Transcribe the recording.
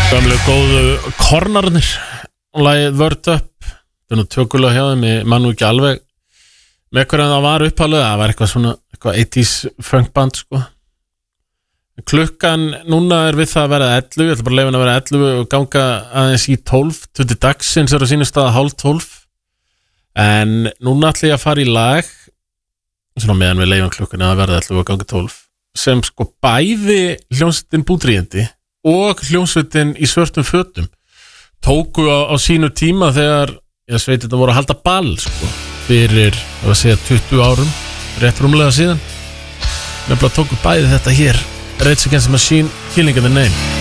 Gamlu góðu Kornarnir og lagið Word Up. Það nú tökulega hjá þeim, ég man nú ekki alveg með hvernig það var uppálega. Það var eitthvað svona, eitthvað 80s funkband sko. Klukkan núna við það að vera 11, ég ætla bara að leyfa að vera 11 og ganga aðeins í 12. Tutti dagsins á sínu stað 11:30. En núna ætla ég að fara í lag svona meðan við leyfum klukkan að verða 11 og ganga 12 sem sko bæði hljómsveitin Búdríðindi og hljómsveitin í svörtum fötum tóku á sínu tíma þegar sveitirna voru að halda ball sko, fyrir 20 árum rétt rúmlega síðan nefnilega tóku bæði þetta hér Rage Against the Machine, Killing in the Name.